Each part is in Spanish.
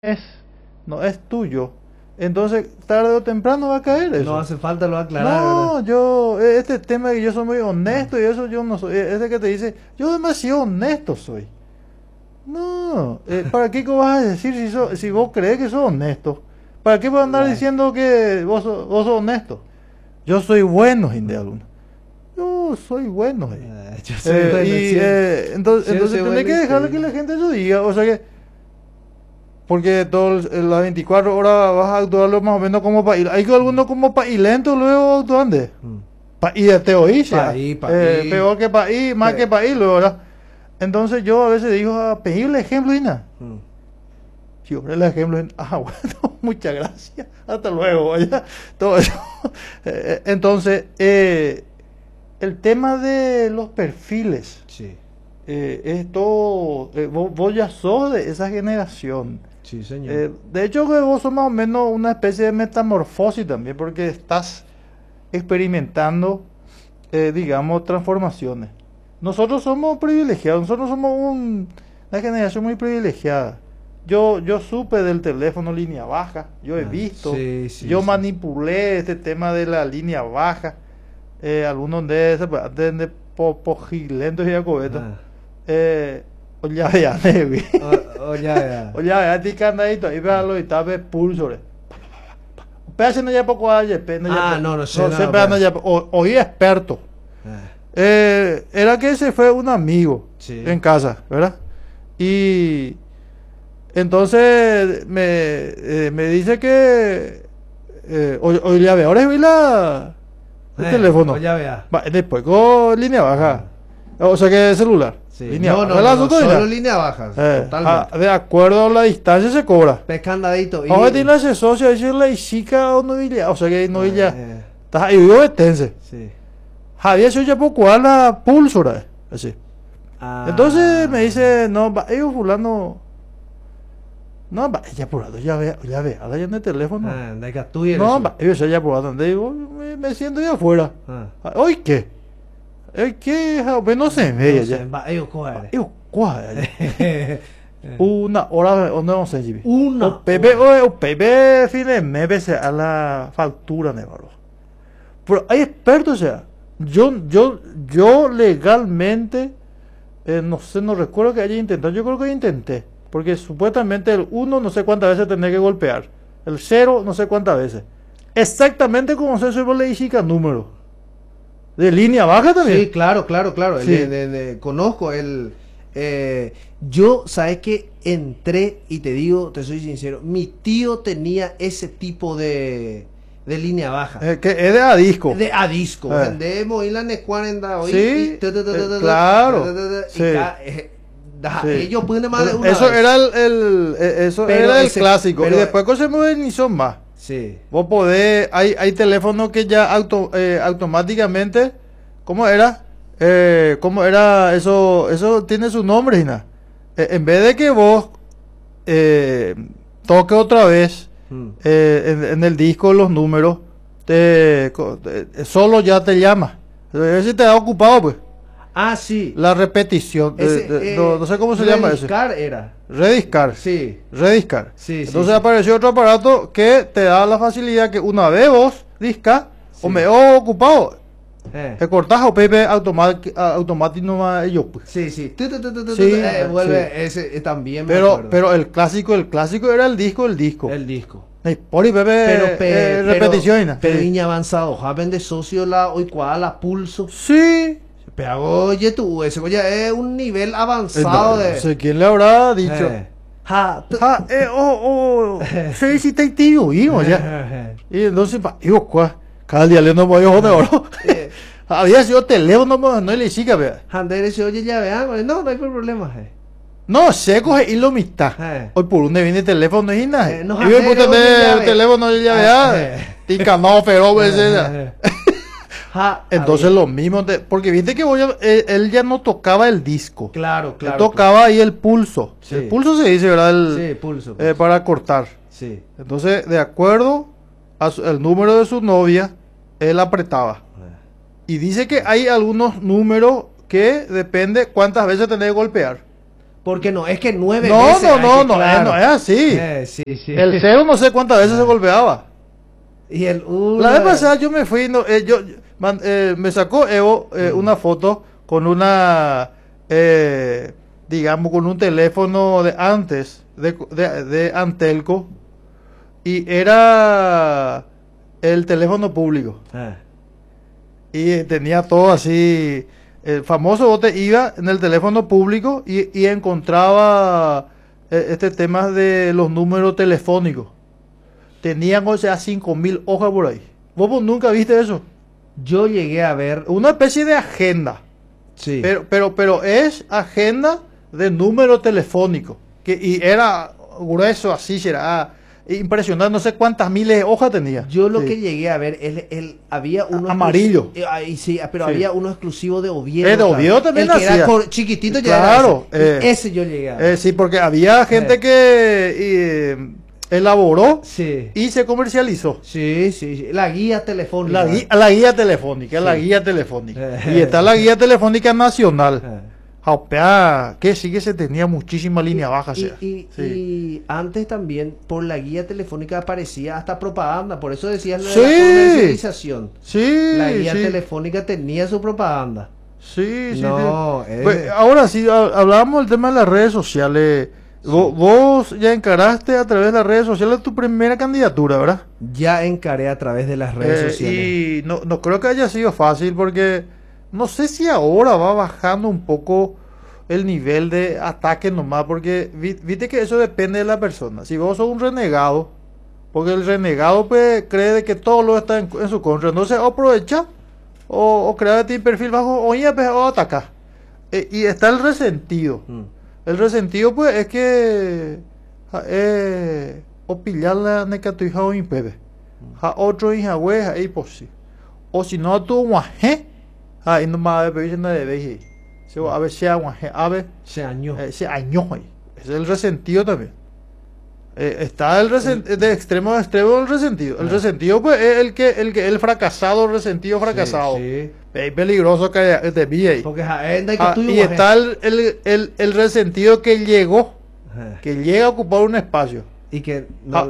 es, no es tuyo, entonces tarde o temprano va a caer eso. No hace falta lo aclarar, No, ¿verdad? yo, este tema de que yo soy muy honesto y eso yo no soy, ese que te dice, yo demasiado honesto soy. No, ¿para qué vas a decir si vos crees que sos honesto? ¿Para qué vas a andar diciendo que vos sos honesto? Yo soy bueno, gente alguna. Yo soy bueno. Yo soy bueno, Entonces soy tenés que bueno, dejarle sí. que la gente lo diga, o sea que porque las 24 horas vas a actuar más o menos como país. Hay que algunos como país lento luego actúan de. Y de te oí, Paí. peor que país, más que país luego, ¿verdad? Entonces yo a veces digo, pedirle ejemplo y nada. Si hombre, el ejemplo es, bueno, muchas gracias, hasta luego, ¿ya? Todo eso. Entonces, el tema de los perfiles, Sí, es todo, vos ya sos de esa generación. sí, señor. De hecho, que vos sos más o menos una especie de metamorfosis también, porque estás experimentando, digamos, transformaciones. Nosotros somos privilegiados, nosotros somos una generación muy privilegiada. Yo supe del teléfono línea baja, yo he visto, sí, yo sí. manipulé este tema de la línea baja, algunos de esos, de pogilentos y jacobetos. Ya vea, nevi. Ya. Oye, vea, ti candadito, ahí véalo y tape pulso. Pese no ya poco ayer, no sé nada, se no ya, oí experto. Era que ese fue un amigo Sí. en casa, ¿verdad? Y entonces me dice que oye, a ver, ahora vi el teléfono. Ya vea. Después con línea baja. O sea que celular. Sí. Línea No, baja. solo línea baja, totalmente. De acuerdo a la distancia se cobra. Pescandadito. Ahora tiene ese socio a decirle y chica o no iría. O sea que no iría. Eh, Está ahí, yo estense. sí. Javier se ya poco a la pulsora. Así. Entonces me dice, no, va, fulano. No, va, ella apurado, ya ve, ahora ya en el teléfono. De que tú y No, eso. va, yo ya apurado, digo, me siento ya afuera. ¿Hoy qué? ¿Hoy qué? No se ve ya. ¿Cuál? Una hora, o no sé, Jimmy. O Pepe, fin de mes a la factura, Nevaro. Pero hay expertos, o sea, yo legalmente, no sé, no recuerdo que haya intentado, yo creo que intenté, porque supuestamente el 1 no sé cuántas veces tenía que golpear, el 0 no sé cuántas veces, exactamente como se le dice número, de línea baja también. Sí, claro. Sí. Conozco el... yo, ¿sabes qué? Entré y te digo, te soy sincero, mi tío tenía ese tipo de línea baja. Que es de a disco. De a disco. De Moila Necuarenda hoy. Sí, claro. Ellos pueden más de una eso vez. era eso Pero era el ese- clásico. pero- Y después se modernizó más. Sí. Vos podés, hay teléfonos que ya automáticamente, ¿cómo era? ¿Cómo era? Eso tiene su nombre, Gina. En vez de que vos toque otra vez en el disco los números, solo ya te llama. A ver si te da ocupado, pues. Ah, sí. La repetición. No sé cómo se llama eso. Rediscar era. Rediscar. Sí. Rediscar. Sí, Entonces sí. apareció otro aparato que te da la facilidad que una vez vos discas Sí. o me ocupado, te cortas o pepe automático nomás ellos, pues. Sí. Sí, Vuelve sí. ese también me acuerdo. Pero el clásico era el disco. El disco. Por y pepe repetición. Pero Sí. niña avanzado, joven de socio la hoy la pulso. Sí. Pero oye tú, ese oye es un nivel avanzado No de. sé quién le habrá dicho. Sí, sí, te tío, hijo, ya. Y entonces, hijo, cada día le no voy a joder, oro. Había sido teléfono, no le chica, vea. Hander ese oye ya vean, no hay problema. No, se coge y lo mitad. Hoy por un viene teléfono y nada. No, y hoy por Hander, oye, tener ya teléfono y ya vea. Tica no, pero entonces lo mismo, porque viste que él ya no tocaba el disco. Claro. Él tocaba ahí el pulso. Sí. El pulso se dice, ¿verdad? Sí, pulso. Para cortar. Sí. Entonces, de acuerdo al número de su novia, él apretaba. Y dice que hay algunos números que depende cuántas veces tenés que golpear. Porque no, es que 9 no, veces. No es así. Sí. El cero no sé cuántas veces se golpeaba. Y el la vez pasada yo me fui, me sacó Evo una foto con una, digamos, con un teléfono de antes, de Antelco, y era el teléfono público. Y tenía todo así, el famoso bote iba en el teléfono público y encontraba este tema de los números telefónicos. Tenían, o sea, 5.000 hojas por ahí. ¿Vos nunca viste eso? Yo llegué a ver una especie de agenda. Sí. Pero es agenda de número telefónico. Y era grueso, así será. Impresionante, no sé cuántas miles de hojas tenía. Yo lo que llegué a ver, había uno amarillo. Sí, pero había uno exclusivo de Oviedo. De Oviedo también el que hacía. Era chiquitito ya claro, era ese. Ese yo llegué a ver. Sí, porque había gente que elaboró y se comercializó. Sí. La guía telefónica. La guía telefónica, la guía telefónica. Y está la guía telefónica nacional. Que sí que se tenía muchísima línea baja. Y antes también por la guía telefónica aparecía hasta propaganda, por eso decías la comercialización. La guía telefónica tenía su propaganda. Pues, ahora sí, hablábamos del tema de las redes sociales. Vos ya encaraste a través de las redes sociales tu primera candidatura, ¿verdad? Ya encaré a través de las redes sociales. Y no creo que haya sido fácil porque no sé si ahora va bajando un poco el nivel de ataque nomás, porque viste que eso depende de la persona. Si vos sos un renegado, porque el renegado pues cree de que todo lo está en su contra, entonces o aprovecha o crea de ti perfil bajo o ataca. Y está el resentido. El resentido pues es que o pillarla ne tu hija o impede. A otro hija hueja y posible. O si no tu guaje, ahí no más de pedir nada de veje. A ver sea guaje, a ver se año ahí. Es el resentido también. Está el de extremo a extremo el resentido. El resentido pues es el fracasado, resentido fracasado. Es peligroso que te vi ahí. Porque y está el resentido que llega a ocupar un espacio. Y que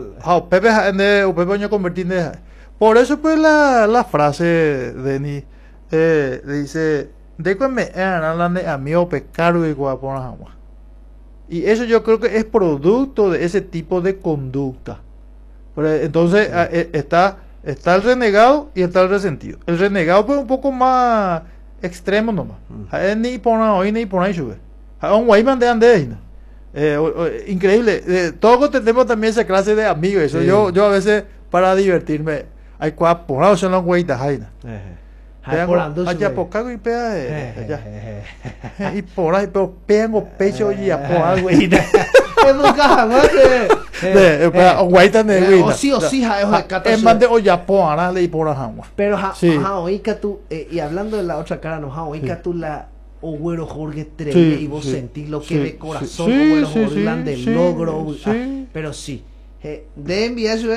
por eso pues la frase de dice y eso yo creo que es producto de ese tipo de conducta. Entonces está el renegado y está el resentido. El renegado pues un poco más extremo nomás. Ni por ahí ni por ahí sube. Un guayman de ande. Increíble. Todos tenemos también esa clase de amigos. Eso yo a veces para divertirme hay cuatro por ahí son los güeytas ahí. Allá por cago y pega y por ahí pero pego pecho y a por algo y guaita de güey sí es más de olla por le y por agua pero oiga tú y hablando de la otra cara no oiga tú la güero Jorge Trelle y vos sentís lo que de corazón güero Jorge de logro pero sí de enviar eso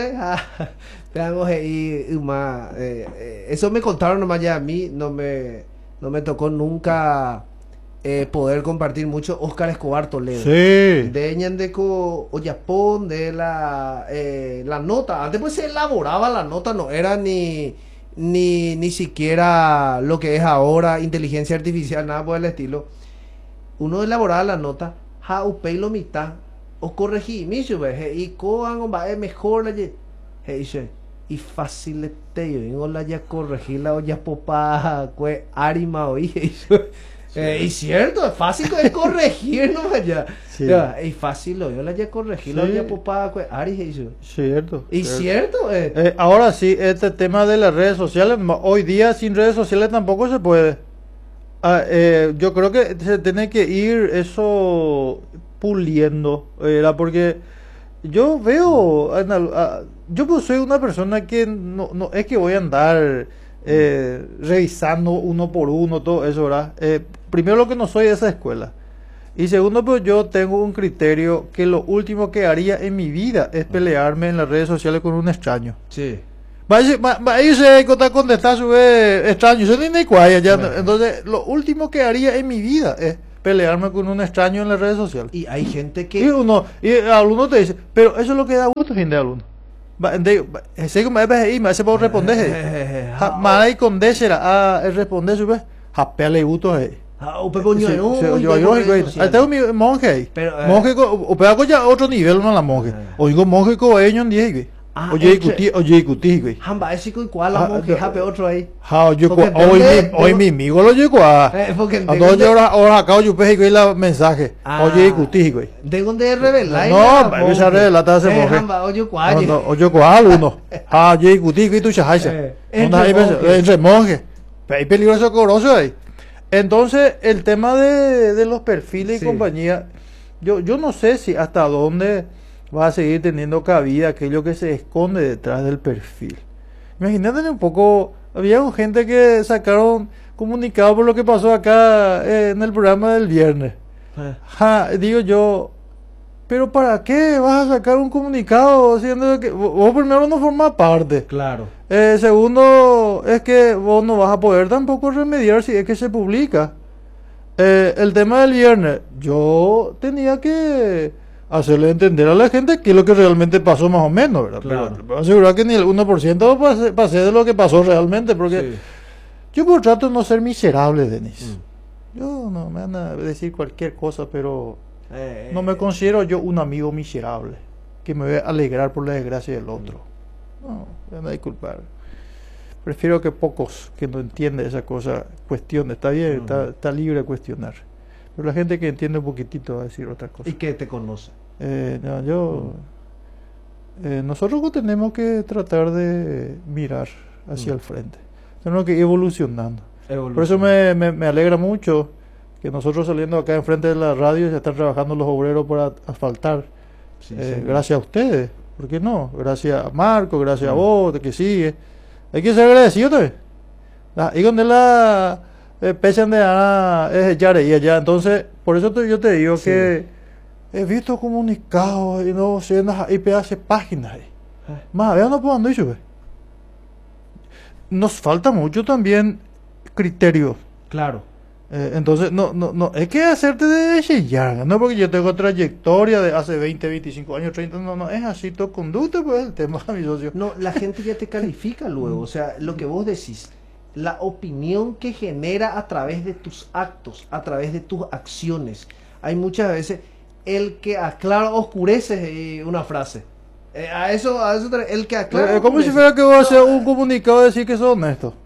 eso me contaron nomás ya a mí no me tocó nunca poder compartir mucho. Oscar Escobar Toledo de Ñandeco Oyapón de la nota antes pues se elaboraba la nota no era ni siquiera lo que es ahora inteligencia artificial nada por el estilo uno elaboraba la nota upei lo mitad o corregí y coan mejor y fácil yo la ya corregir la olla popa arima o y cierto es fácil es corregir no vaya y fácil yo la ya corregir la olla popa cierto y cierto ahora sí este tema de las redes sociales hoy día sin redes sociales tampoco se puede yo creo que se tiene que ir eso puliendo porque yo veo yo pues soy una persona que no es que voy a andar revisando uno por uno todo eso, ¿verdad? Primero lo que no soy de esa escuela y segundo pues yo tengo un criterio que lo último que haría en mi vida es pelearme en las redes sociales con un extraño. Ahí se contestar su extraño entonces lo último que haría en mi vida es pelearme con un extraño en las redes sociales. Y hay gente que... Y alguno te dice, pero eso es lo que da gusto, gente de alguno. Sé que me hace por responder. Más y con desera, responder, ¿sabes? Japea le gusto ahí. Tengo mi monje ahí. Monje, o pega con ya otro nivel, no la monje. Oigo monje con ellos en 10, oye, discutí, güey. Hamba, ese con cuál la monje, jape otro ahí. Hoy mi amigo lo llegó a. Entonces ahora acá yo pegué güey la mensaje. Oye, discutí, güey. ¿De dónde revela? No, esa revelada hace monje. Oye, cuál. Oye, cuál uno. Oye, discutí, güey, tú chajaise. Entre monje. Hay peligroso coroso ahí. Entonces, el tema de los perfiles y compañía, yo no sé si hasta dónde va a seguir teniendo cabida aquello que se esconde detrás del perfil. Imagínate un poco, había gente que sacaron comunicado por lo que pasó acá en el programa del viernes. Digo yo, pero ¿para qué vas a sacar un comunicado siendo que vos primero no formás parte? Claro. Segundo, es que vos no vas a poder tampoco remediar si es que se publica. El tema del viernes, yo tenía que hacerle entender a la gente qué es lo que realmente pasó más o menos, ¿verdad? Claro. Pero puedo asegurar que ni el 1% pasé de lo que pasó realmente, porque yo por trato de no ser miserable, Denis. Yo no me van a decir cualquier cosa, pero no me considero yo un amigo miserable que me voy a alegrar por la desgracia del otro. No, me van a disculpar. Prefiero que pocos que no entienden esa cosa cuestionen. Está bien, está libre de cuestionar. Pero la gente que entiende un poquitito va a decir otra cosa. ¿Y que te conoce? Nosotros tenemos que tratar de mirar hacia el frente. Tenemos que ir evolucionando. Por eso me alegra mucho que nosotros saliendo acá enfrente de la radio ya están trabajando los obreros para asfaltar. Gracias a ustedes. ¿Por qué no? Gracias a Marco, gracias a vos, de que sigue. Hay que ser agradecido también. Y donde la pesan de echar ahí allá. Entonces, por eso yo te digo que he visto comunicados y no sé, y pedazo páginas ahí. Más, vean, no puedo andar y sube. Nos falta mucho también criterio. Claro. Entonces, no, es que hacerte de chillar, no porque yo tengo trayectoria de hace 20, 25 años, 30, no, es así tu conducta, pues el tema, mi socio. No, la gente ya te califica luego, o sea, lo que vos decís, la opinión que genera a través de tus actos, a través de tus acciones. Hay muchas veces, el que aclara oscurece una frase. El que aclara. Como si fuera que vos haces un comunicado y decir que sos honesto.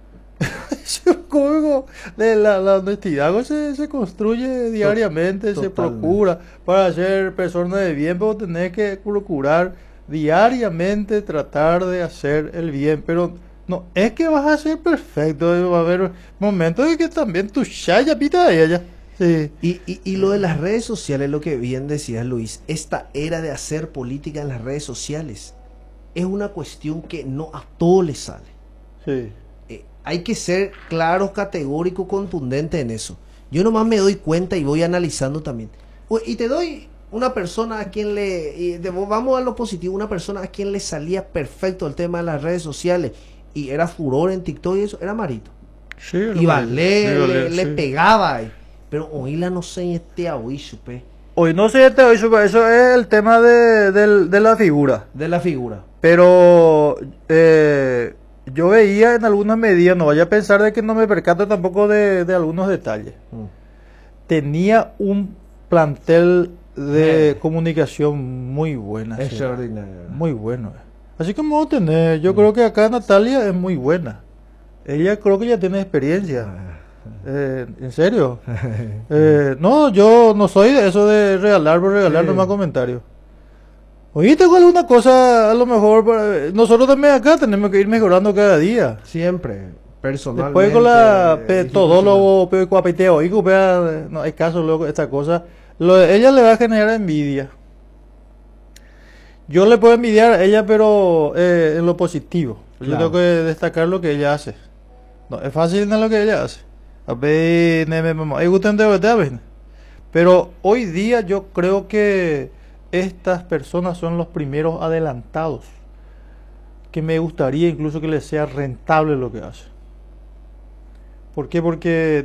Código de la honestidad se construye diariamente, se procura para ser persona de bien, pero tenés que procurar diariamente tratar de hacer el bien, pero no es que vas a ser perfecto, va a haber momentos en que también tu chaya pita de ella. Sí. Y lo de las redes sociales, lo que bien decías, Luis, esta era de hacer política en las redes sociales es una cuestión que no a todo le sale. Sí. Hay que ser claro, categórico, contundente en eso. Yo nomás me doy cuenta y voy analizando también. Y te doy una persona a quien vamos a lo positivo, una persona a quien le salía perfecto el tema de las redes sociales y era furor en TikTok y eso, era Marito. Sí, le pegaba ahí. Pero hoy la no sé hoy supe. Hoy no sé hoy supe, eso es el tema de la figura. De la figura. Pero yo veía en algunas medidas, no vaya a pensar de que no me percato tampoco de algunos detalles. Tenía un plantel de comunicación muy buena. Extraordinario. Muy bueno. Así como vos tenés, yo creo que acá Natalia es muy buena. Ella creo que ya tiene experiencia. ¿En serio? No, yo no soy de eso de regalar por regalar nomás comentarios. Oye, tengo alguna cosa, a lo mejor, nosotros también acá tenemos que ir mejorando cada día. Siempre, personalmente. Después con la todólogo, cuapiteo, no hay caso luego esta cosa. Ella le va a generar envidia. Yo le puedo envidiar a ella, pero en lo positivo. Claro. Yo tengo que destacar lo que ella hace. No, es fácil en lo que ella hace. Pero hoy día yo creo que estas personas son los primeros adelantados, que me gustaría incluso que les sea rentable lo que hacen. ¿Por qué? Porque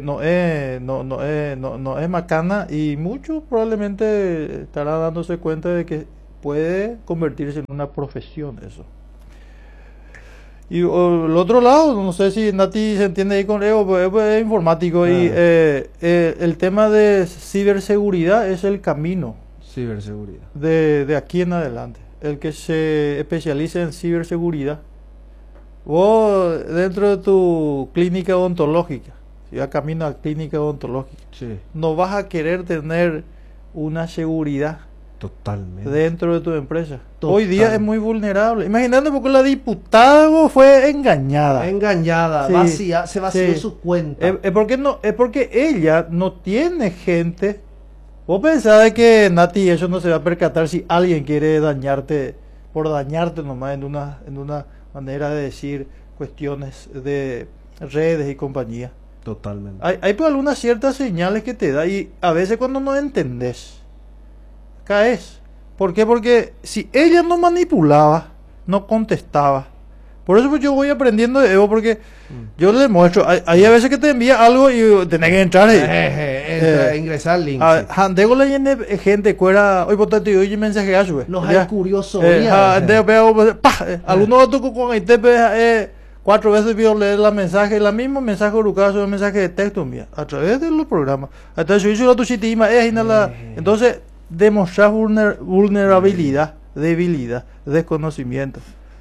no es macana y muchos probablemente estarán dándose cuenta de que puede convertirse en una profesión eso. Y el otro lado, no sé si Nati se entiende ahí con Evo, pues es informático y el tema de ciberseguridad es el camino. Ciberseguridad. De aquí en adelante. El que se especialice en ciberseguridad. Vos dentro de tu clínica odontológica, si vas camino a clínica odontológica, sí, no vas a querer tener una seguridad totalmente dentro de tu empresa. Hoy día es muy vulnerable. Imagínate porque la diputada fue engañada. Sí, se vació su cuenta. Es porque ella no tiene gente. Vos pensás que Nati eso no se va a percatar si alguien quiere dañarte, por dañarte nomás en una manera de decir cuestiones de redes y compañía. Totalmente. Hay pues algunas ciertas señales que te da y a veces cuando no entendés, caes. ¿Por qué? Porque si ella no manipulaba, no contestaba. Por eso pues yo voy aprendiendo de Evo porque yo le muestro. Hay a veces que te envía algo y tenés que entrar y ingresar al link. Handego le llene gente cuera. Hoy por tanto yo mensaje a su. No hay curioso. Algunos otros con ahí te 4 veces vio leer la mensaje, la misma mensaje uruguayo, un mensaje de texto mía a través de los programas. Entonces yo hice tu sitio entonces demostrar vulnerabilidad, debilidad, desconocimiento.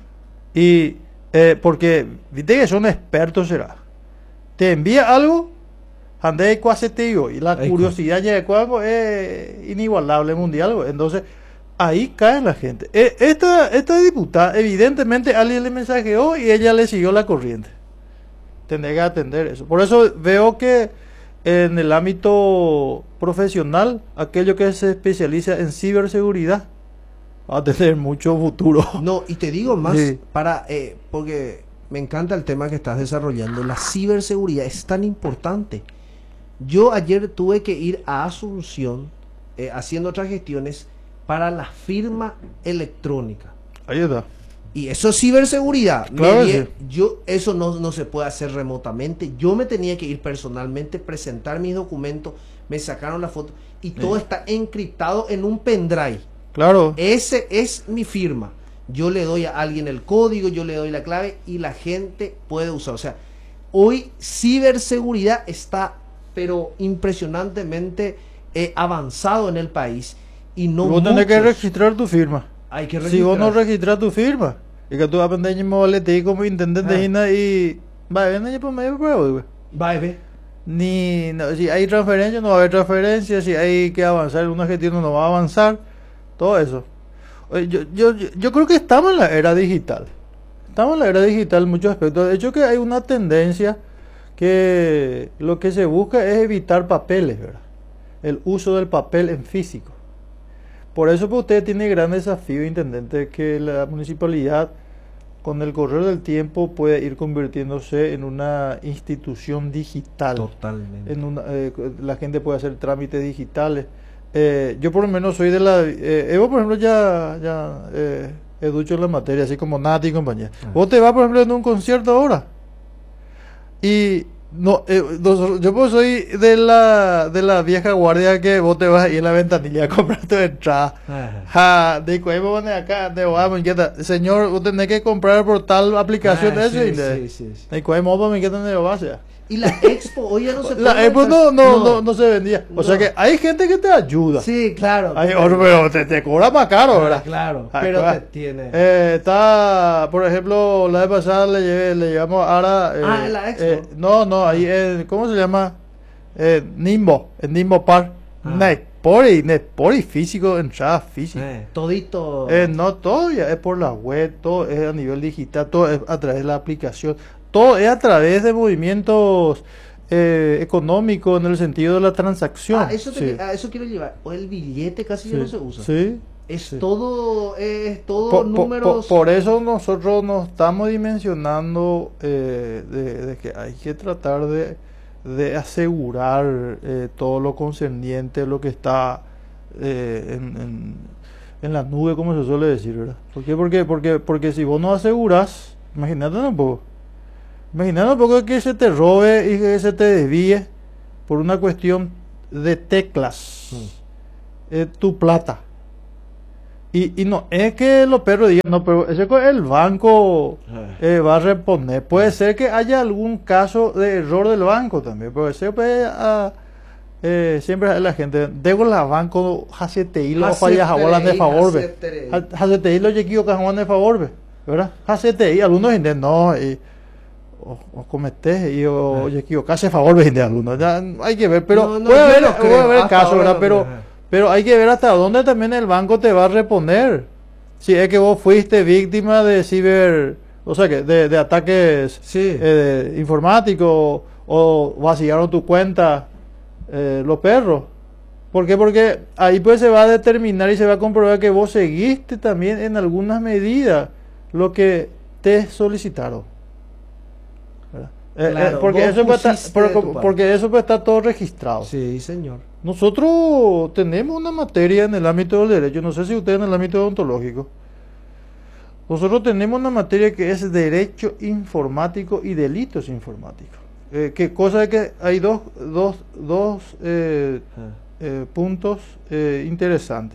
Y porque viste que son expertos será. Te envía algo, ande cuase te digo, y la curiosidad ya de cuago es inigualable mundial. Entonces ahí cae la gente. Esta diputada, evidentemente alguien le mensajeó y ella le siguió la corriente. Tendré que atender eso. Por eso veo que en el ámbito profesional, aquello que se especializa en ciberseguridad va a tener mucho futuro. No, y te digo más, porque me encanta el tema que estás desarrollando. La ciberseguridad es tan importante. Yo ayer tuve que ir a Asunción haciendo otras gestiones para la firma electrónica. Ahí está. Y eso es ciberseguridad. Claro, sí. Eso no se puede hacer remotamente. Yo me tenía que ir personalmente, presentar mis documentos, me sacaron la foto y todo está encriptado en un pendrive. Claro. Ese es mi firma. Yo le doy a alguien el código, yo le doy la clave y la gente puede usar. O sea, hoy ciberseguridad está, pero impresionantemente avanzado en el país. Y no vos tenés que registrar tu firma. Hay que registrar. Si vos no registras tu firma, y que tú vas a aprender a mover como intendente y va a venir por medio de si hay transferencia no va a haber transferencia, si hay que avanzar en una gestión no va a avanzar, todo eso. Yo creo que estamos en la era digital. Estamos en la era digital en muchos aspectos. De hecho que hay una tendencia que lo que se busca es evitar papeles, ¿verdad? El uso del papel en físico. Por eso pues, usted tiene gran desafío, intendente, que la municipalidad con el correr del tiempo puede ir convirtiéndose en una institución digital. Totalmente. La gente puede hacer trámites digitales. Yo por lo menos soy de la... Evo por ejemplo ya educho en la materia, así como Nati y compañía. Vos te vas por ejemplo en un concierto ahora y no, yo pues soy de la vieja guardia que vos te vas ahí en la ventanilla a comprar tu entrada. De cuál me acá, de me inquieta. Señor, vos tenés que comprar por tal aplicación sí. De cuál modo me inquieta de base. Y la Expo hoy ya no se puede. La Expo no se vendía. O sea que hay gente que te ayuda. Sí, claro. Hay otro, pero te cobra más caro, ¿verdad? Claro, pero te tiene. Está, por ejemplo, la vez pasada le llevamos ahora. la Expo. Ahí ¿cómo se llama? Nimbo, en Nimbo Park. Por físico, entrada física. Todito. No, todo ya es por la web, todo es a nivel digital, todo es a través de la aplicación. Todo es a través de movimientos económicos en el sentido de la transacción. Eso quiero llevar. O el billete casi ya no se usa. Sí. Es todo números. Por eso nosotros nos estamos dimensionando de que hay que tratar de asegurar todo lo concerniente, lo que está en la nube, como se suele decir, ¿verdad? ¿Por qué? Porque si vos no aseguras, imagínate un poco. Imagínate un poco que se te robe y que se te desvíe por una cuestión de teclas tu plata. Y no es que los perros digan, no, pero ese el banco va a reponer. Puede ser que haya algún caso de error del banco también. Puede ser siempre la gente, debo la banco, hacete lo fallas a de favor, hacete lo yequio que de favor, ¿verdad? Hacete algunos dicen, no, o cometés y o yequio que hace favor, de algunos. Ya hay que ver, pero puede haber caso, ¿verdad? Pero hay que ver hasta dónde también el banco te va a reponer. Si es que vos fuiste víctima de ciber, o sea, que de ataques informáticos o vaciaron tu cuenta los perros. ¿Por qué? Porque ahí pues se va a determinar y se va a comprobar que vos seguiste también en algunas medidas lo que te solicitaron. Claro, porque eso puede estar todo registrado. Sí, señor. Nosotros tenemos una materia en el ámbito del derecho, no sé si ustedes en el ámbito odontológico. Nosotros tenemos una materia que es derecho informático y delitos informáticos. Que cosa que hay dos puntos interesantes.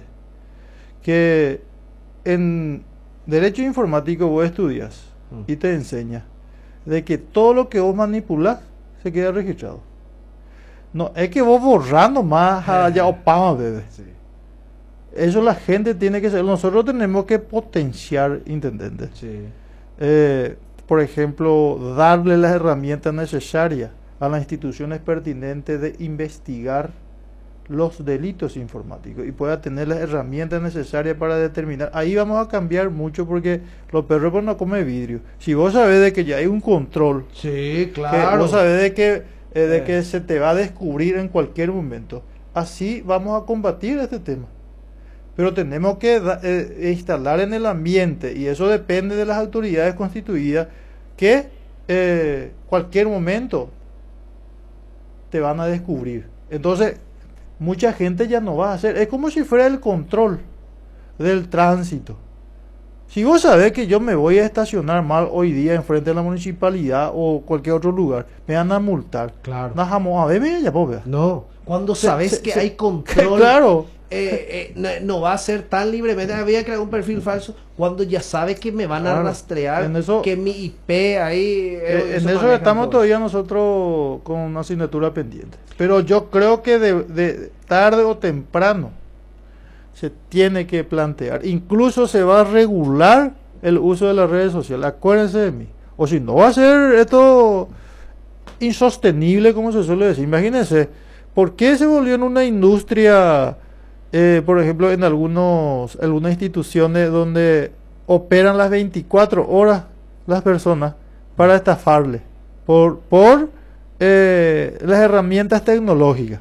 Que en derecho informático vos estudias y te enseña de que todo lo que vos manipulás se queda registrado. No, es que vos borrando más allá opama, bebé. Sí. Eso la gente tiene que saber. Nosotros tenemos que potenciar, intendente. Sí. Por ejemplo, darle las herramientas necesarias a las instituciones pertinentes de investigar los delitos informáticos y pueda tener las herramientas necesarias para determinar. Ahí vamos a cambiar mucho porque los perros pues no comen vidrio. Si vos sabés de que ya hay un control, sí, claro, que vos sabés de que se te va a descubrir en cualquier momento, así vamos a combatir este tema. Pero tenemos que instalar en el ambiente, y eso depende de las autoridades constituidas, que cualquier momento te van a descubrir. Entonces mucha gente ya no va a hacer, es como si fuera el control del tránsito. Si vos sabés que yo me voy a estacionar mal hoy día enfrente de la municipalidad o cualquier otro lugar, me van a multar. Claro. No, cuando sabes que hay control, claro. No va a ser tan libremente. Había creado un perfil falso cuando ya sabes que me van a rastrear, que mi IP ahí. En eso estamos todavía nosotros con una asignatura pendiente. Pero yo creo que de tarde o temprano se tiene que plantear. Incluso se va a regular el uso de las redes sociales. Acuérdense de mí. O si no, va a ser esto insostenible, como se suele decir. Imagínense, ¿por qué se volvió en una industria, por ejemplo, en algunas instituciones donde operan las 24 horas las personas para estafarle por las herramientas tecnológicas?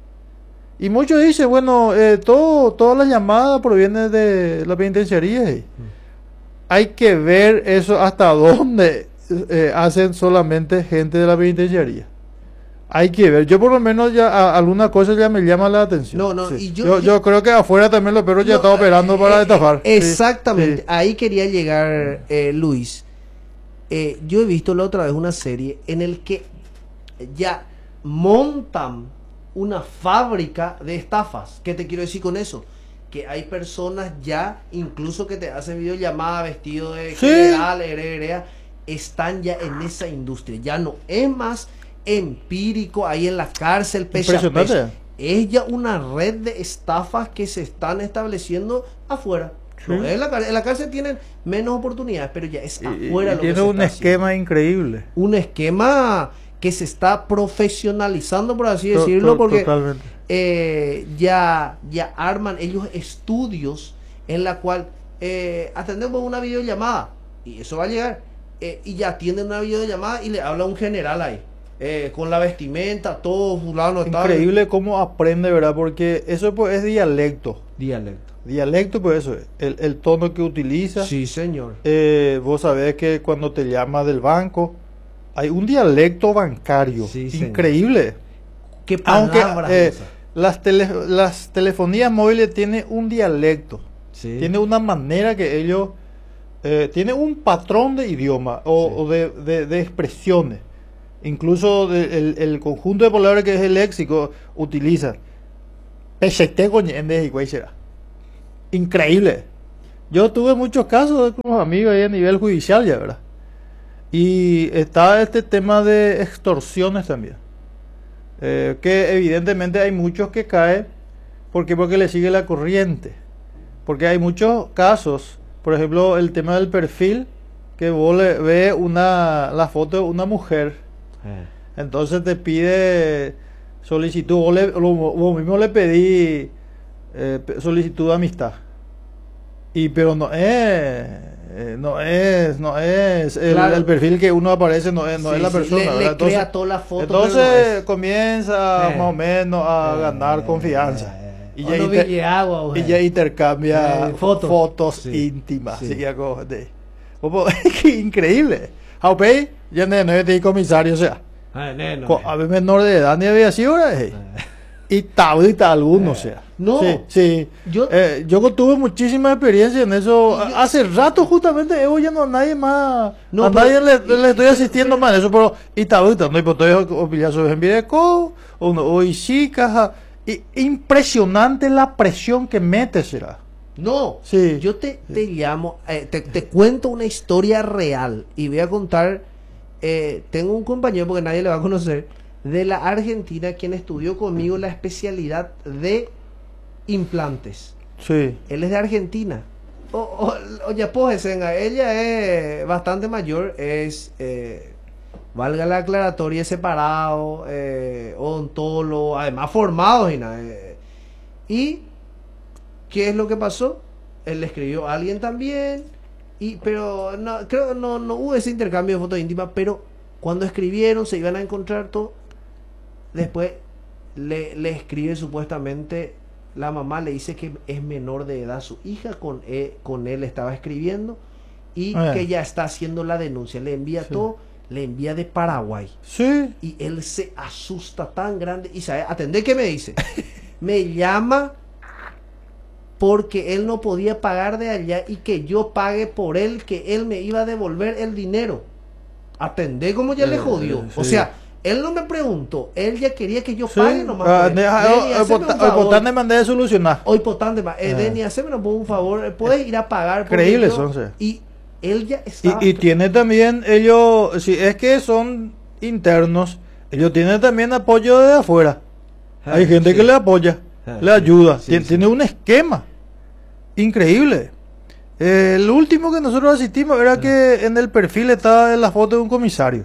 Y muchos dicen, bueno, todas las llamadas provienen de la penitenciaría. Hay que ver eso hasta dónde hacen solamente gente de la penitenciaría. Hay que ver. Yo por lo menos ya alguna cosa ya me llama la atención. Sí. Y yo creo que afuera también los perros ya están operando para estafar. Exactamente. Sí. Ahí quería llegar, Luis. Yo he visto la otra vez una serie en el que ya montan una fábrica de estafas. ¿Qué te quiero decir con eso? Que hay personas ya, incluso que te hacen videollamada vestido de general, están ya en esa industria. Ya no es más empírico ahí en la cárcel, es ya una red de estafas que se están estableciendo afuera. Sí. No, en la cárcel tienen menos oportunidades, pero ya es afuera. Y tiene un esquema increíble. Un esquema que se está profesionalizando, por así decirlo, porque ya arman ellos estudios en la cual atendemos una videollamada y eso va a llegar y ya atienden una videollamada y le habla un general ahí con la vestimenta, todo fulano. Increíble cómo aprende, ¿verdad? Porque eso pues es dialecto, pues eso es el tono que utiliza. Sí, señor. Vos sabés que cuando te llamas del banco hay un dialecto bancario increíble. ¿Qué palabras? Las telefonías móviles tienen un dialecto, tiene una manera que ellos tiene un patrón de idioma o de expresiones. Incluso el conjunto de palabras que es el léxico utiliza. Increíble. Yo tuve muchos casos con los amigos ahí a nivel judicial ya, ¿verdad? Y está este tema de extorsiones también. Que evidentemente hay muchos que caen. ¿Por qué? Porque le sigue la corriente. Porque hay muchos casos. Por ejemplo, el tema del perfil. Que vos le ves la foto de una mujer. Entonces te pide solicitud. Vos mismo le pedí solicitud de amistad. Pero no es Claro. el perfil que uno aparece, no es la persona. Le crea toda la foto. Entonces comienza más o menos a ganar confianza. Y ya intercambia fotos íntimas. Sí. Qué increíble. Aupey, ya no es comisario, o sea. A ver, menor de edad ni había sido ahora. Y tablita alguno, o sea. No. Sí. Yo tuve muchísima experiencia en eso. Hace rato justamente ya no nadie más. No, a nadie le estoy asistiendo más en eso, pero y tablita, no estoy opillando en videco o chicas. Impresionante la presión que mete, será. No, sí. Yo te llamo, te cuento una historia real y voy a contar, tengo un compañero, porque nadie le va a conocer, de la Argentina, quien estudió conmigo la especialidad de implantes. Sí. Él es de Argentina. Oye, pues, ella es bastante mayor, es, valga la aclaratoria, separado, odontólogo, además formado y ¿qué es lo que pasó? Él le escribió a alguien también, pero no, creo no hubo ese intercambio de fotos íntimas, pero cuando escribieron se iban a encontrar todo. Después le escribe supuestamente, la mamá le dice que es menor de edad, su hija con él estaba escribiendo y que ya está haciendo la denuncia, le envía todo, le envía de Paraguay. Sí. Y él se asusta tan grande y sabe, atendé que me dice, me llama porque él no podía pagar de allá y que yo pague por él, que él me iba a devolver el dinero. Atendé como ya le jodió. Sí. O sea, él no me preguntó, él ya quería que yo pague nomás. Hoy potante mandé de solucionar. Hoy potante, Deni, haceme un favor, puedes ir a pagar. Creíble son, sí. Y él ya está. Y tiene también, ellos, si es que son internos, ellos tienen también apoyo de afuera. Hay gente que le apoya, le ayuda. Tiene un esquema increíble. El último que nosotros asistimos era que en el perfil estaba la foto de un comisario.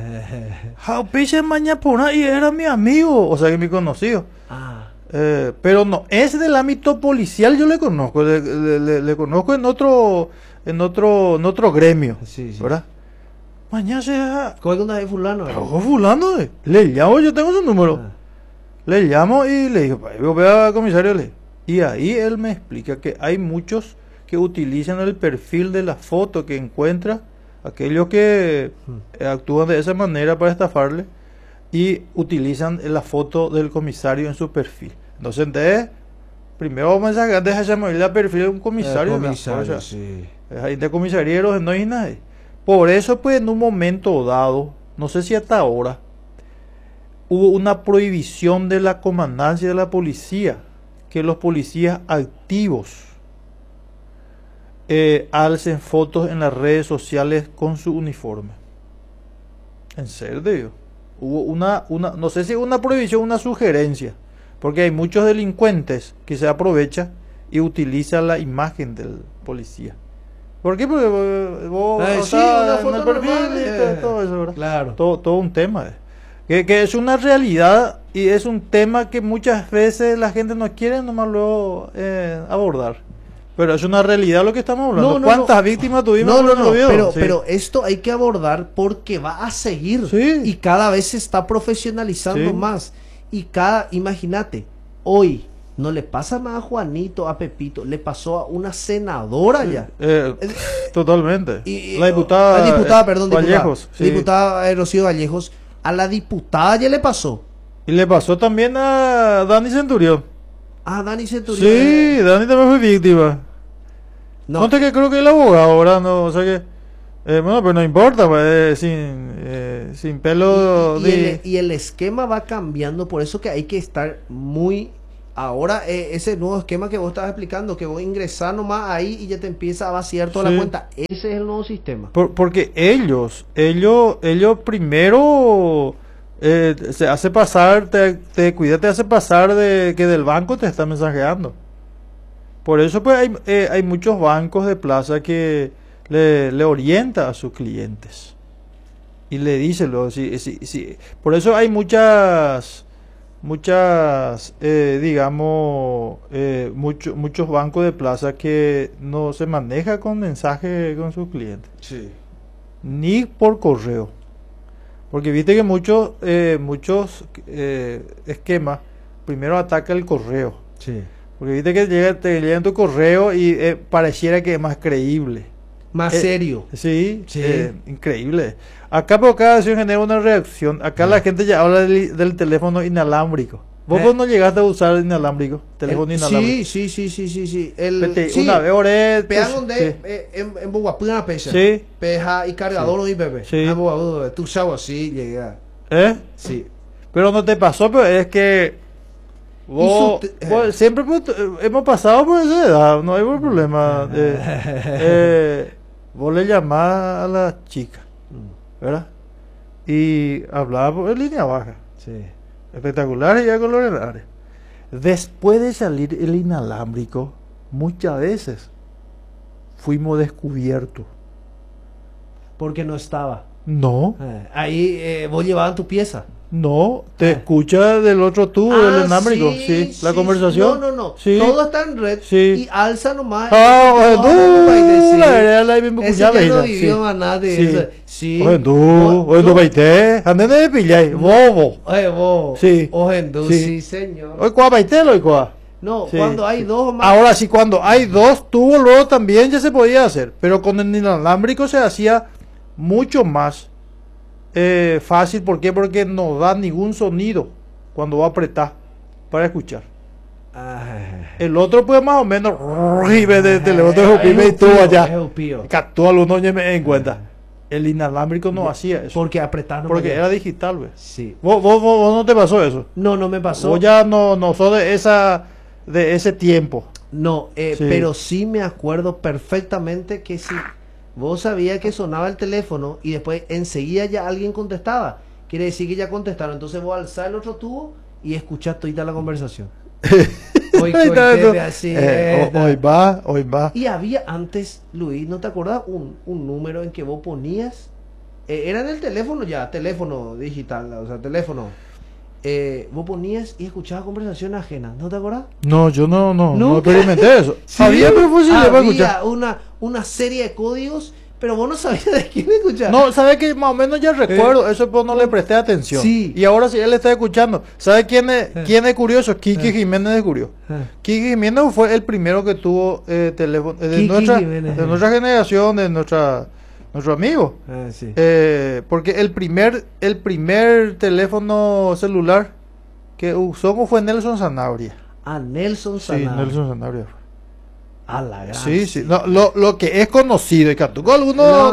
Y era mi amigo, o sea que mi conocido. Pero no es del ámbito policial, yo le conozco, le conozco en otro gremio, ¿verdad? Mañana sea fulano, le llamo, yo tengo su número. Le llamo y le digo, ve al comisario, y ahí él me explica que hay muchos que utilizan el perfil de la foto que encuentra, aquellos que actúan de esa manera para estafarle, y utilizan la foto del comisario en su perfil. Entonces, primero vamos a dejar el perfil de un comisario. De comisarieros no hay nadie. Por eso, pues, en un momento dado, no sé si hasta ahora, hubo una prohibición de la comandancia de la policía, que los policías activos alcen fotos en las redes sociales con su uniforme. En serio, hubo una no sé si una prohibición, una sugerencia, porque hay muchos delincuentes que se aprovechan y utilizan la imagen del policía. ¿Por qué? Porque vos una foto en el perfil normal, todo eso, ¿verdad? Claro. Todo un tema. Que es una realidad y es un tema que muchas veces la gente no quiere nomás luego abordar. Pero es una realidad lo que estamos hablando. ¿Cuántas víctimas tuvimos? Pero esto hay que abordar porque va a seguir. Y cada vez se está profesionalizando más. Y imagínate, hoy no le pasa más a Juanito, a Pepito, le pasó a una senadora ya. Totalmente. La diputada Vallejos. Diputada Rocío Vallejos. A la diputada ya le pasó. Y le pasó también a Dani Centurión. Dani Centurión. Sí, Dani también fue víctima. No. Ponte que creo que el abogado ahora no, o sea que bueno, pero no importa, pues, sin pelo. Y el esquema va cambiando, por eso que hay que estar muy. Ahora, ese nuevo esquema que vos estabas explicando, que vos ingresás nomás ahí y ya te empieza a vaciar toda la cuenta. Ese es el nuevo sistema. Porque ellos primero se hace pasar, te hace pasar de que del banco te está mensajeando. Por eso pues hay muchos bancos de plaza que le orienta a sus clientes y le dice sí. Por eso hay muchas digamos muchos bancos de plaza que no se maneja con mensaje con sus clientes, ni por correo, porque viste que muchos esquemas primero ataca el correo, porque viste que te llegan tu correo y pareciera que es más creíble, más serio. Sí. Increíble. Acá por cada acción genera una reacción. Acá la gente ya habla del teléfono inalámbrico. ¿Vos no llegaste a usar el inalámbrico? Teléfono inalámbrico. Sí. Una vez oré. Pegan donde en Boguapuna pesa. Sí. Peja y cargador no y bebé. Sí. Tú sabes así, llega. Sí. Pero no te pasó, pero es que vos siempre hemos pasado por esa edad, no hay problema. Vos le llamás a la chica, ¿verdad? Y hablaba por línea baja. Espectacular y ya colores. Después de salir el inalámbrico, muchas veces fuimos descubiertos. Porque no estaba. No. Ahí vos llevaban tu pieza. No, te escucha del otro tubo del inalámbrico, la conversación. No. Todo está en red y alza nomás. Sí, señor. No, cuando hay dos más. Ahora sí, cuando hay dos tubos, luego también ya se podía hacer, pero con el inalámbrico se hacía mucho más fácil. ¿Por qué? Porque no da ningún sonido cuando va a apretar para escuchar. El otro pues más o menos el otro y tú allá captó algunos en cuenta. El inalámbrico no hacía eso porque apretar no porque era digital, ¿ves? Sí. ¿Vos no te pasó eso? No me pasó. Vos ya no sos de ese tiempo. No, pero sí me acuerdo perfectamente que si vos sabías que sonaba el teléfono y después enseguida ya alguien contestaba, quiere decir que ya contestaron. Entonces vos alzás el otro tubo y escuchás toda la conversación. Hoy va. Y había antes, Luis, ¿no te acordás? Un número en que vos ponías, era en el teléfono ya, teléfono digital, o sea, teléfono. Vos ponías y escuchabas conversación ajena, ¿no te acordás? No, yo no experimenté eso. Sí, había para escuchar una serie de códigos, pero vos no sabías de quién escuchar. No, sabes que más o menos ya recuerdo, eso pues no le presté atención. Sí. Y ahora sí él está escuchando. ¿Sabe quién es curioso? Kiki Jiménez de Curio. Kiki Jiménez fue el primero que tuvo teléfono de nuestra generación, de nuestro amigo. Porque el primer teléfono celular que usó fue Nelson Zanabria. Nelson Zanabria. Sí, Nelson Zanabria. A la gran. Sí. No, lo que es conocido, y que tú con alguno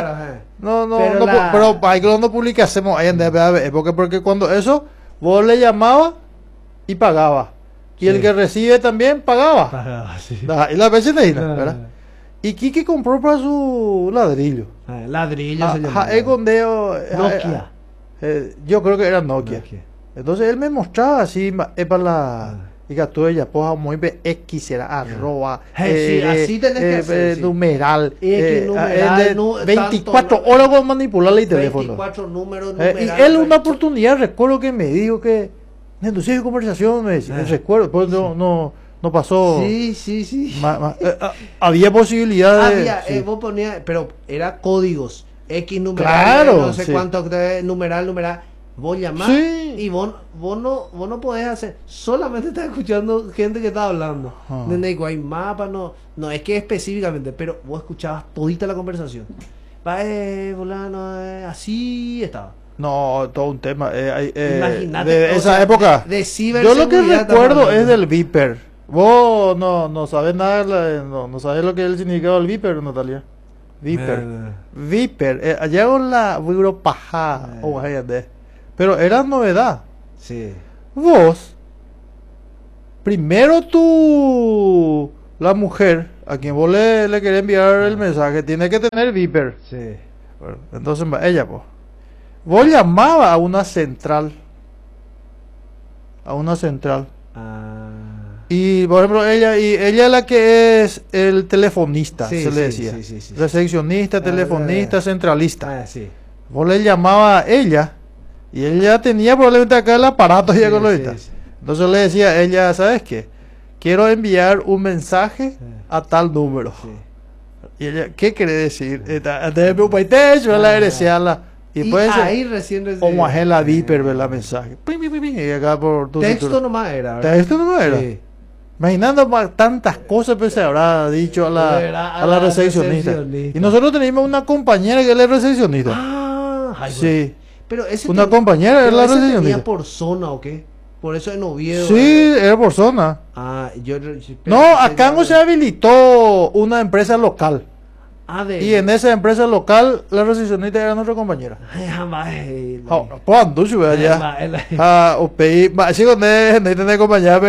pero hay que no publicásemos ahí en porque cuando eso vos le llamabas y pagaba. Y el que recibe también pagaba. Y las veces te dirán, ¿verdad? Y Kiki compró para su ladrillo. Ladrillo se llama. Nokia. Yo creo que era Nokia. Entonces él me mostraba así para la. Y que tú ella poja muy X era arroba. Así tenés que hacer. Numeral. Numeral 24 horas con manipularle el teléfono. 24 números y él una oportunidad, recuerdo que me dijo que. Entonces conversación me decía. Recuerdo, pues no pasó. Sí. Había posibilidades. Vos ponías, pero era códigos. X numeral, claro, no sé cuánto, numeral. Vos llamás y vos no podés hacer. Solamente estás escuchando gente que está hablando. Hay mapas, no es que específicamente, pero vos escuchabas todita la conversación. Así estaba. No, todo un tema. Imagínate. De esa época. De yo lo que recuerdo es del Viper. Vos no sabes nada, no sabes lo que es el significado del Viper, Natalia. Viper. Viper. Allá con la paja. Pero era novedad. Sí. Vos, primero la mujer a quien vos le querés enviar el mensaje tiene que tener Viper. Sí. Bueno, entonces ella, vos llamaba a una central. Y por ejemplo ella es la que es el telefonista, se le decía, recepcionista, telefonista, centralista. Vos le llamaba a ella y ella tenía probablemente acá el aparato ya con entonces le decía a ella, ¿sabes qué? Quiero enviar un mensaje a tal número. Y ella, ¿qué quiere decir? Y pues ahí recién como a la Viper la mensaje. Y acá por texto nomás era. Texto nomás era. Sí. Imaginando tantas cosas pues se habrá dicho a la recepcionista. Y nosotros teníamos una compañera que era recepcionista. Sí. Pero ese una compañera era la recepcionista. ¿Tenía por zona o qué? Por eso en Oviedo. Sí, era por zona. No, acá no se habilitó una empresa local. Y en esa empresa local la recepcionista era nuestra compañera. ¿Cuándo sube allá? Si con él compañera,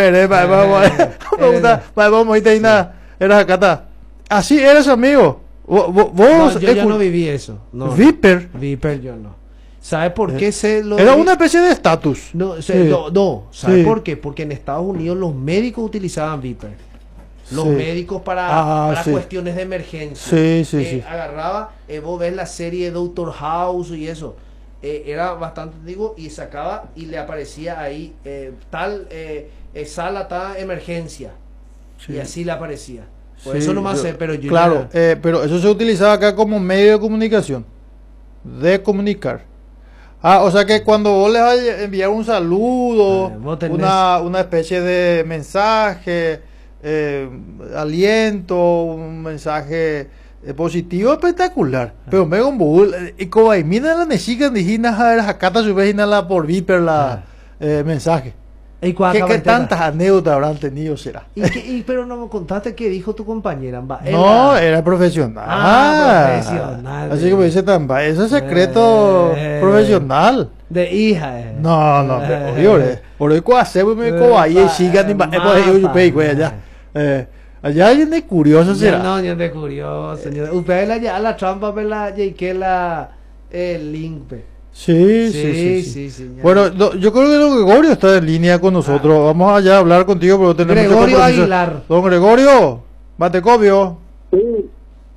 vamos a ir era acá. Así era su amigo. Vos yo ya no viví eso. Viper yo no. ¿Sabe por qué era una especie de estatus? No, ¿sabe por qué? Porque en Estados Unidos los médicos utilizaban Viper. Los médicos para cuestiones de emergencia. Sí. Agarraba, vos ves la serie Doctor House y eso. Era bastante antiguo y sacaba y le aparecía ahí sala, tal emergencia. Y así le aparecía. Por eso nomás sé, pero yo. Claro, pero eso se utilizaba acá como medio de comunicación. De comunicar. O sea que cuando vos le vas a enviar un saludo, una especie de mensaje, aliento, un mensaje positivo, espectacular. Pero me con Google, y como ahí, mira la nechica indígena, acá su vecina la por Viper mensaje. ¿Qué tantas anécdotas habrán tenido será? Pero no me contaste qué dijo tu compañera. No, era profesional. Profesional. Así como dice Tamba, eso es secreto profesional. De hija. No, por hoy hacemos ahí sigan allá. Allá hay de curioso será. No, ni de curioso. Usted la trampa que la link. Sí. Bueno, yo creo que don Gregorio está en línea con nosotros. Vamos allá a hablar contigo, pero tenemos Gregorio Aguilar. Don Gregorio, Matecobio. Sí.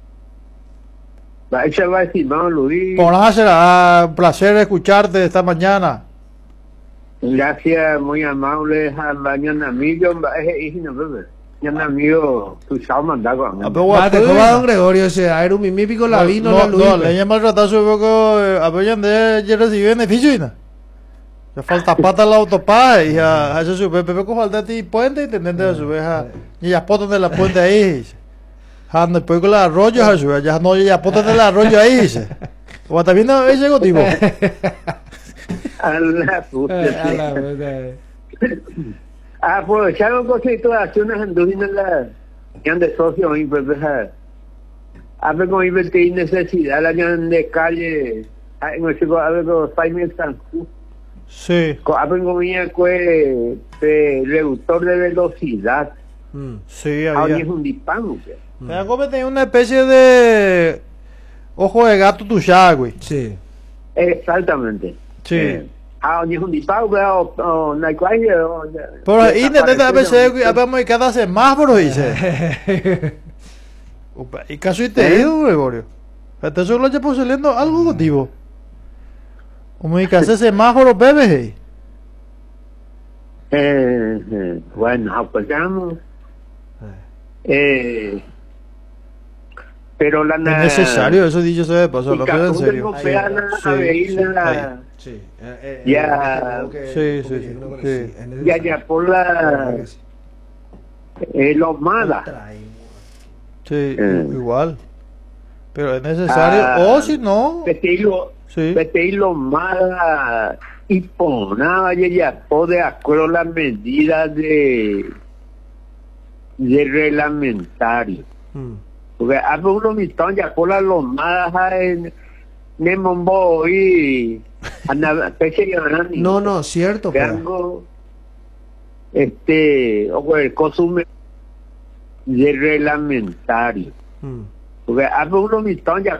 Por nada será un placer escucharte esta mañana. Gracias, muy amable a amigo, tu chao mandago. Don Gregorio, era un mimípico la vino la luz. No, le llama el ratazo poco apoyan de recibir beneficio y nada. Ya falta pata la autopá y a eso sube Pepe con falta ti puente y tendente a su vez y ya potan de la puente ahí. Después con el arroyo a su ya no ya potan del arroyo ahí. O también no ese gotivo. A la puta. Aprovecharon cosas y todas acciones anduvinas la de socio y pues a ver cómo invertir necesidad la de calle en el chico a ver los países tan sí a ver cómo reductor de velocidad sí había es un disparo me como tenía una especie de ojo de gato tuya güey sí exactamente ni un disparo pero no hay pero ahí a veces vamos a cada semáforo dice y caso y te ido Gregorio hasta solo ya poseyendo algo motivo como y que hace semáforo bebé bueno pues ya pero la es necesario eso dicho se pasó lo que en serio ya por la Lomada igual pero es necesario o si no Lomada y ponaba ya de acuerdo a las medidas de de reglamentario. Porque a uno mitad ya por la lomada en Nemombo y no, cierto. O el consumo de reglamentario. Porque a uno mitad ya